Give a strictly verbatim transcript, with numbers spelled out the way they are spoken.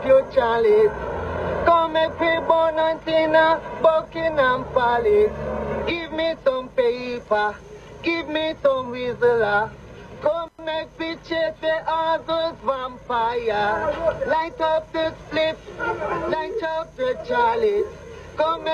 you chalice. Come make me born and Tina, Buckingham Palace. Give me some paper, give me some whistler. Come make me chase the August vampire. Light up the slip, light up the chalice. Come